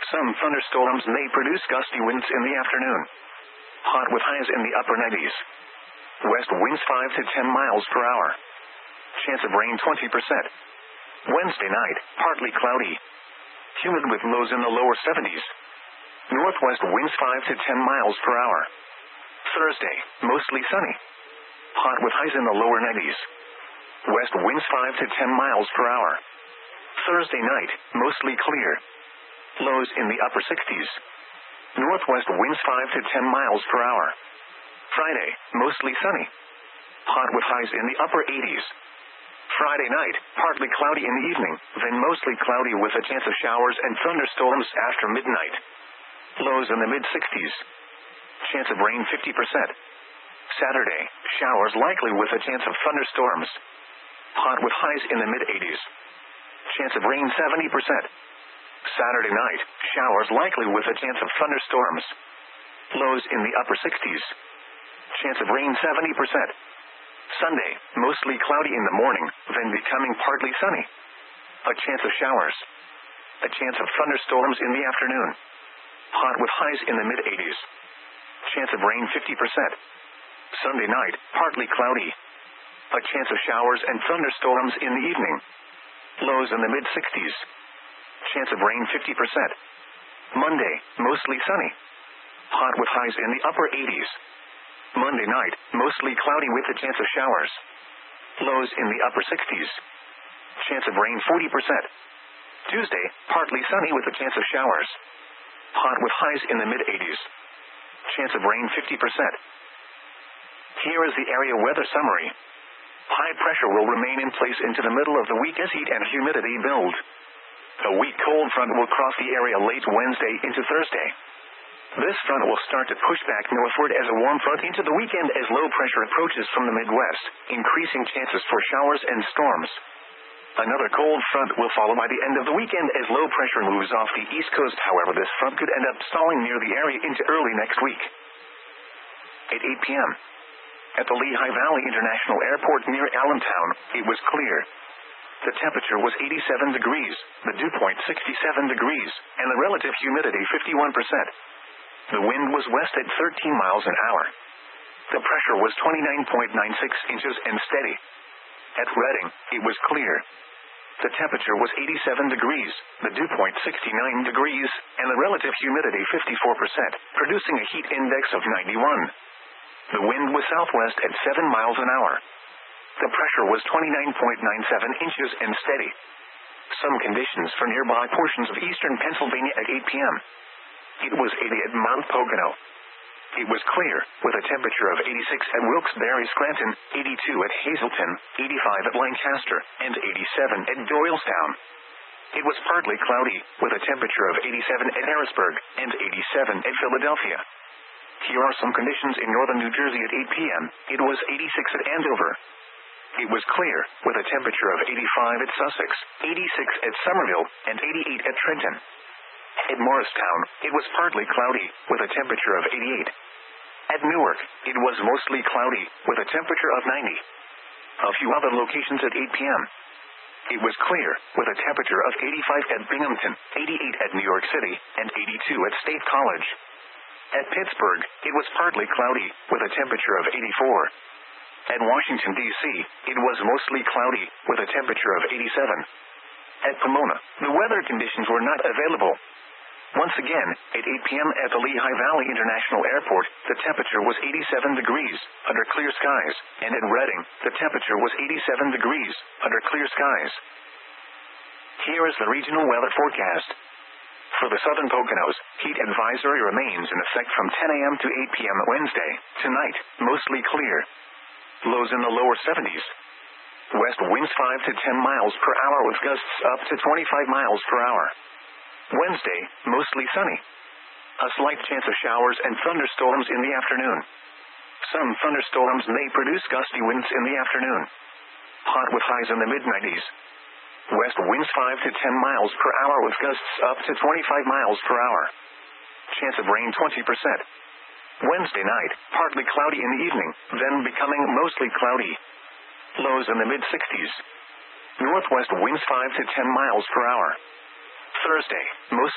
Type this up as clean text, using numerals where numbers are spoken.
Some thunderstorms may produce gusty winds in the afternoon. Hot with highs in the upper 90s. West winds 5 to 10 miles per hour. Chance of rain 20%. Wednesday night, partly cloudy. Humid with lows in the lower 70s. Northwest winds 5 to 10 miles per hour. Thursday, mostly sunny. Hot with highs in the lower 90s. West winds 5 to 10 miles per hour. Thursday night, mostly clear. Lows in the upper 60s. Northwest winds 5 to 10 miles per hour. Friday, mostly sunny. Hot with highs in the upper 80s. Friday night, partly cloudy in the evening, then mostly cloudy with a chance of showers and thunderstorms after midnight. Lows in the mid-60s. Chance of rain 50%. Saturday, showers likely with a chance of thunderstorms. Hot with highs in the mid-80s. Chance of rain 70%. Saturday night, showers likely with a chance of thunderstorms. Lows in the upper 60s. Chance of rain 70%. Sunday, mostly cloudy in the morning, then becoming partly sunny. A chance of showers. A chance of thunderstorms in the afternoon. Hot with highs in the mid-80s. Chance of rain 50%. Sunday night, partly cloudy. A chance of showers and thunderstorms in the evening. Lows in the mid-60s. Chance of rain 50%. Monday, mostly sunny. Hot with highs in the upper 80s. Monday night, mostly cloudy with a chance of showers. Lows in the upper 60s. Chance of rain 40%. Tuesday, partly sunny with a chance of showers. Hot with highs in the mid-80s. Chance of rain 50%. Here is the area weather summary. High pressure will remain in place into the middle of the week as heat and humidity build. A weak cold front will cross the area late Wednesday into Thursday. This front will start to push back northward as a warm front into the weekend as low pressure approaches from the Midwest, increasing chances for showers and storms. Another cold front will follow by the end of the weekend as low pressure moves off the East Coast. However, this front could end up stalling near the area into early next week. At 8 p.m. at the Lehigh Valley International Airport near Allentown, it was clear. The temperature was 87 degrees, the dew point 67 degrees, and the relative humidity 51%. The wind was west at 13 miles an hour. The pressure was 29.96 inches and steady. At Redding, it was clear. The temperature was 87 degrees, the dew point 69 degrees, and the relative humidity 54%, producing a heat index of 91. The wind was southwest at 7 miles an hour. The pressure was 29.97 inches and steady. Some conditions for nearby portions of eastern Pennsylvania at 8 p.m. It was 80 at Mount Pocono. It was clear, with a temperature of 86 at Wilkes-Barre-Scranton, 82 at Hazleton, 85 at Lancaster, and 87 at Doylestown. It was partly cloudy, with a temperature of 87 at Harrisburg, and 87 at Philadelphia. Here are some conditions in northern New Jersey at 8 p.m. It was 86 at Andover. It was clear, with a temperature of 85 at Sussex, 86 at Somerville, and 88 at Trenton. At Morristown, it was partly cloudy, with a temperature of 88. At Newark, it was mostly cloudy, with a temperature of 90. A few other locations at 8 p.m. It was clear, with a temperature of 85 at Binghamton, 88 at New York City, and 82 at State College. At Pittsburgh, it was partly cloudy, with a temperature of 84. At Washington, D.C., it was mostly cloudy, with a temperature of 87. At Pomona, the weather conditions were not available. Once again, at 8 p.m. at the Lehigh Valley International Airport, the temperature was 87 degrees, under clear skies, and at Redding, the temperature was 87 degrees, under clear skies. Here is the regional weather forecast. For the southern Poconos, heat advisory remains in effect from 10 a.m. to 8 p.m. Wednesday. Tonight, mostly clear. Lows in the lower 70s. West winds 5 to 10 miles per hour with gusts up to 25 miles per hour. Wednesday, mostly sunny. A slight chance of showers and thunderstorms in the afternoon. Some thunderstorms may produce gusty winds in the afternoon. Hot with highs in the mid-90s. West winds 5 to 10 miles per hour with gusts up to 25 miles per hour. Chance of rain 20%. Wednesday night, partly cloudy in the evening, then becoming mostly cloudy. Lows in the mid-60s. Northwest winds 5 to 10 miles per hour. Thursday, mostly